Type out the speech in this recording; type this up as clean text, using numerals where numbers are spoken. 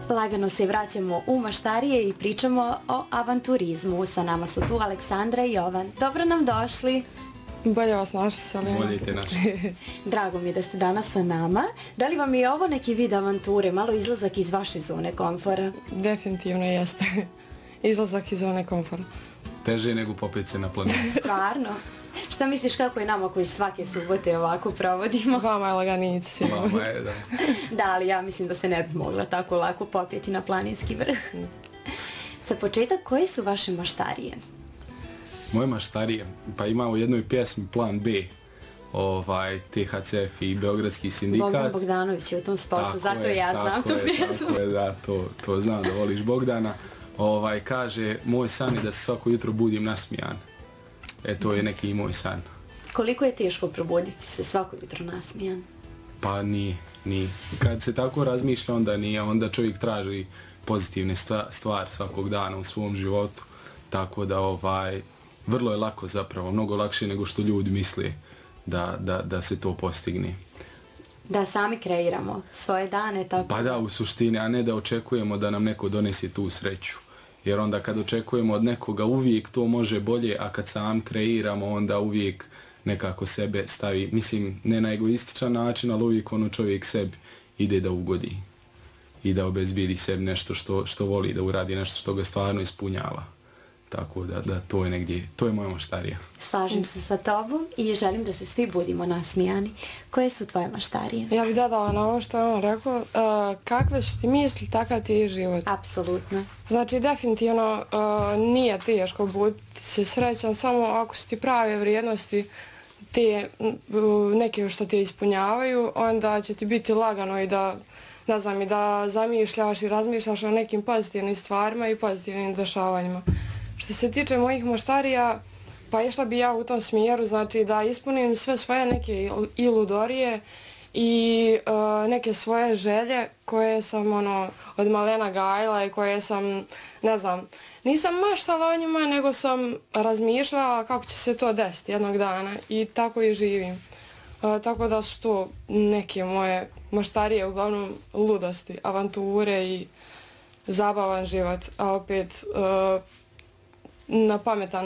Lagano se vraćamo u maštarije i pričamo o avanturizmu. Sa nama su tu Aleksandra i Jovan. Dobro nam došli. Bolje vas našli, Selina. Bolje te našli. Drago mi je da ste danas sa nama. Da li vam je ovo neki vid avanture, malo izlazak iz vaše zone komfora? Definitivno jeste. Izlazak iz zone komfora. Teže nego popet se na planinu. Stvarno? Šta misliš kako je nama koji svake subote ovako provodimo? Vama je laganica sigurno. Vama je, da. Da, ali ja mislim da se ne bi mogla tako lako popeti na planinski vrh. Sa početak, koje su vaše maštarije? Moje maštarije, pa ima u jednoj pjesmi Plan B, THCF i Beogradski sindikat. Bogdan Bogdanović je u tom spotu, tako zato ja znam tu pjesmu. Tako je, da, to znam da voliš Bogdana. Kaže, moj san je da se svako jutro budim nasmijan. To je neki moj san. Koliko je teško probuditi se svako jutro nasmijan? Pa nije. Kad se tako razmišlja, onda nije, onda čovjek traži pozitivne stvari svakog dana u svom životu. Tako da vrlo je lako zapravo, mnogo lakše nego što ljudi misle da se to postigne. Da sami kreiramo svoje dane, tako? Pa da, u suštini, a ne da očekujemo da nam neko donese tu sreću. Jer onda kad očekujemo od nekoga uvijek to može bolje, a kad sam kreiramo onda uvijek nekako sebe stavi, mislim ne na egoističan način, ali uvijek čovjek sebi ide da ugodi i da obezbijedi sebi nešto što voli da uradi, nešto što ga stvarno ispunjava. Tako da to je negdje, to je moja maštarija. Slažem se sa tobom i želim da se svi budimo nasmijani. Koje su tvoje maštarije? Ja bih dodala na ovo što je on rekao, kakve su ti misli, takav ti je život. Apsolutno. Znači, definitivno nije teško buditi se srećan, samo ako su ti prave vrijednosti, te neke što te ispunjavaju, onda će ti biti lagano i da, ne znam, i da zamišljaš i razmišljaš o nekim pozitivnim stvarima i pozitivnim dešavanjima. Što se tiče mojih maštarija, pa išla bi ja u tom smjeru, znači da ispunim sve svoje neke iludorije i neke svoje želje koje sam od malena gajila i koje sam, ne znam, nisam maštala o njima, nego sam razmišljala kako će se to desiti jednog dana i tako i živim. Tako da su to neke moje maštarije, uglavnom ludosti, avanture i zabavan život, a opet na pametan